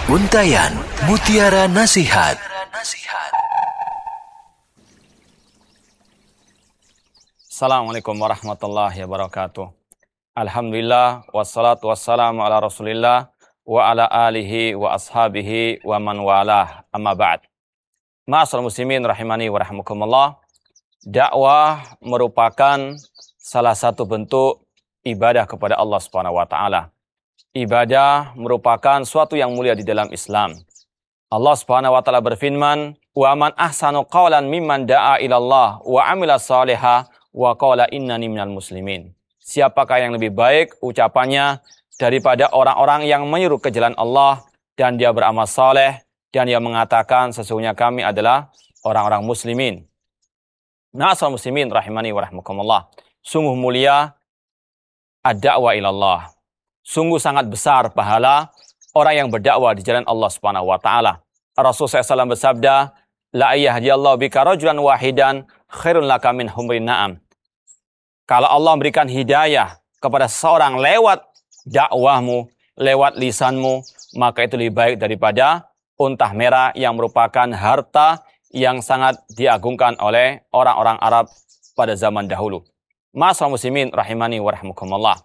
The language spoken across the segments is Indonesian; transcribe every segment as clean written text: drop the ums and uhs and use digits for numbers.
Untayan Mutiara Nasihat. Assalamualaikum warahmatullahi wabarakatuh. Alhamdulillah, wassalatu wassalamu ala rasulillah wa ala alihi wa ashabihi wa man walah, amma ba'd. Ma'asyiral muslimin rahimani wa rahmukumullah. Dakwah merupakan salah satu bentuk ibadah kepada Allah Subhanahu wa taala. Ibadah merupakan suatu yang mulia di dalam Islam. Allah Subhanahu wa taala berfirman, "Wa man ahsanu qawlan mimman da'a ilallah wa 'amila shalihan wa qala innani minal muslimin." Siapakah yang lebih baik ucapannya daripada orang-orang yang menyeru ke jalan Allah dan dia beramal saleh dan dia mengatakan sesungguhnya kami adalah orang-orang muslimin. Ma'asyiral muslimin rahimani wa rahmukumullah. Sungguh mulia ad-da'wah ilallah. Sungguh sangat besar pahala orang yang berdakwah di jalan Allah Subhanahu wa taala. Rasulullah SAW bersabda, "La yahdiyallahu bika rajulan wahidan khairun laka min humrin na'am." Kalau Allah memberikan hidayah kepada seorang lewat dakwahmu, lewat lisanmu, maka itu lebih baik daripada unta merah yang merupakan harta yang sangat diagungkan oleh orang-orang Arab pada zaman dahulu. Ma'asyiral muslimin rahimani wa rahmukumullah.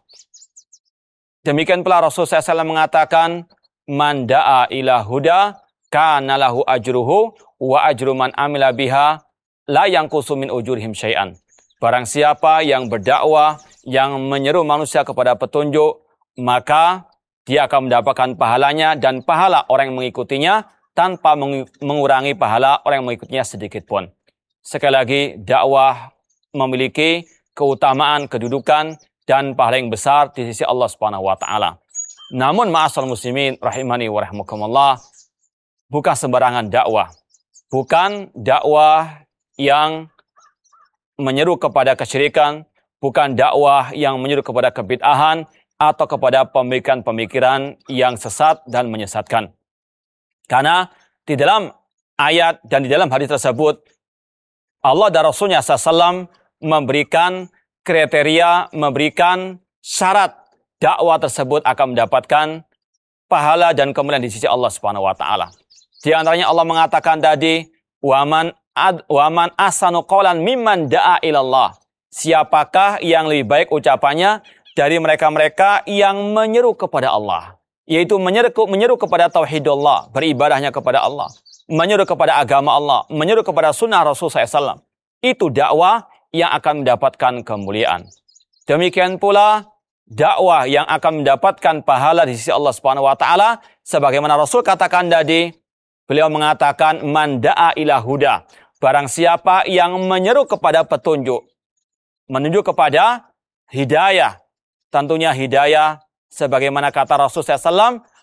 Demikian pula Rasulullah SAW mengatakan, "Man da'a ila huda kana lahu ajruhu wa ajru man amila biha la yanqusu min ujurihim syai'an." Barang siapa yang berdakwah, yang menyeru manusia kepada petunjuk, maka dia akan mendapatkan pahalanya dan pahala orang yang mengikutinya tanpa mengurangi pahala orang yang mengikutinya sedikit pun. Sekali lagi, dakwah memiliki keutamaan, kedudukan, dan pahala yang besar di sisi Allah Subhanahu wa taala. Namun ma'asyiral muslimin rahimani wa rahmukumullah, bukan sembarangan dakwah. Bukan dakwah yang menyeru kepada kesyirikan, bukan dakwah yang menyeru kepada kebid'ahan atau kepada pemikiran-pemikiran yang sesat dan menyesatkan. Karena di dalam ayat dan di dalam hadis tersebut, Allah dan Rasulnya SAW memberikan kriteria, memberikan syarat dakwah tersebut akan mendapatkan pahala dan kemuliaan di sisi Allah Subhanahu wa taala. Di antaranya Allah mengatakan tadi, "Wa man ahsanu qawlan mimman da'a ilallah." Siapakah yang lebih baik ucapannya dari mereka-mereka yang menyeru kepada Allah, yaitu menyeru kepada tauhidullah, beribadahnya kepada Allah, menyeru kepada agama Allah, menyeru kepada sunnah Rasul SAW. Itu dakwah yang akan mendapatkan kemuliaan. Demikian pula dakwah yang akan mendapatkan pahala di sisi Allah Subhanahu wa taala, sebagaimana Rasul katakan tadi, beliau mengatakan, "Man da'a ila huda." Barang siapa yang menyeru kepada petunjuk, menunjuk kepada hidayah. Tentunya hidayah sebagaimana kata Rasul SAW,